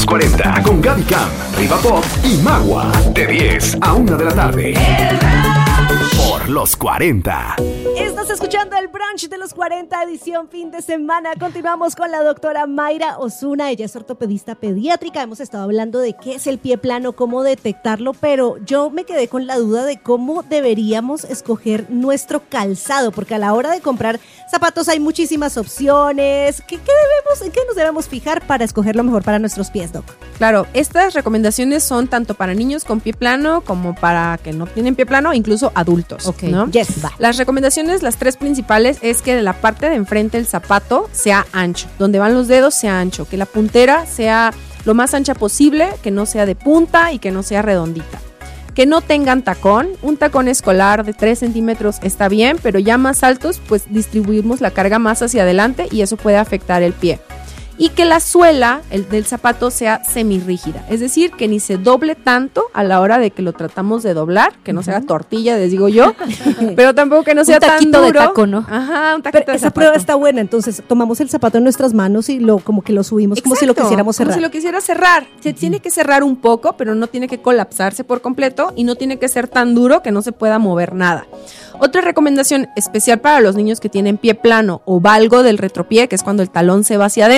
los 40 con Gaby Cam, Riva Pop y Magua. De 10 a 1 de la tarde. Por los 40. Estás escuchando el brunch de los 40, edición fin de semana. Continuamos con la doctora Mayra Osuna. Ella es ortopedista pediátrica. Hemos estado hablando de qué es el pie plano, cómo detectarlo, pero yo me quedé con la duda de cómo deberíamos escoger nuestro calzado, porque a la hora de comprar zapatos hay muchísimas opciones. ¿En qué nos debemos fijar para escoger lo mejor para nuestros pies, Doc? Claro, estas recomendaciones son tanto para niños con pie plano como para que no tienen pie plano, incluso adultos. Ok, ¿no? yes, va. Las recomendaciones, las tres principales, es que de la parte de enfrente del zapato sea ancho, donde van los dedos sea ancho, que la puntera sea lo más ancha posible, que no sea de punta y que no sea redondita. Que no tengan tacón, un tacón escolar de 3 centímetros está bien, pero ya más altos, pues distribuimos la carga más hacia adelante y eso puede afectar el pie. Y que la suela del zapato sea semirrígida, es decir, que ni se doble tanto a la hora de que lo tratamos de doblar, que no sea tortilla, les digo yo, pero tampoco que no sea tan duro. Un taquito de taco, ¿no? Ajá, un taquito Pero de esa zapato. prueba está buena, entonces tomamos el zapato en nuestras manos y como que lo subimos. Exacto, como si lo quisiéramos cerrar. Como si lo quisiera cerrar. Se tiene que cerrar un poco, pero no tiene que colapsarse por completo y no tiene que ser tan duro que no se pueda mover nada. Otra recomendación especial para los niños que tienen pie plano o valgo del retropié, que es cuando el talón se va hacia adentro.